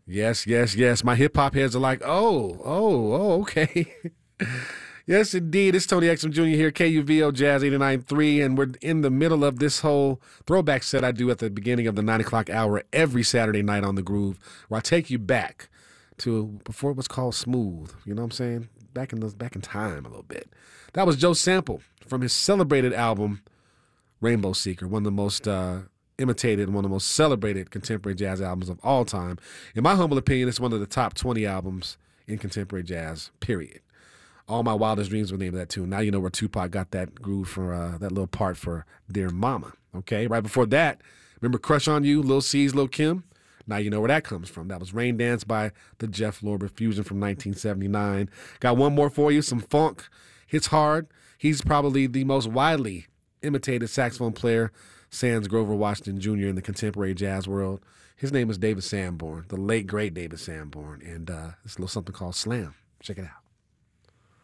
Yes, yes, yes. My hip hop heads are like, okay. Yes, indeed. It's Tony Exum Jr. here, KUVO Jazz 89.3, and we're in the middle of this whole throwback set I do at the beginning of the 9 o'clock hour every Saturday night on The Groove, where I take you back to before it was called smooth. You know what I'm saying? Back in time a little bit. That was Joe Sample from his celebrated album Rainbow Seeker, one of the most imitated and one of the most celebrated contemporary jazz albums of all time. In my humble opinion, it's one of the top 20 albums in contemporary jazz, period. All My Wildest Dreams were named that tune. Now you know where Tupac got that groove for that little part for Dear Mama. Okay, right before that, remember Crush on You, Lil C's, Lil Kim? Now you know where that comes from. That was Rain Dance by the Jeff Lorber Fusion from 1979. Got one more for you, some funk. Hits hard. He's probably the most widely imitated saxophone player, sans Grover Washington Jr. in the contemporary jazz world. His name is David Sanborn, the late, great David Sanborn. And it's a little something called Slam. Check it out.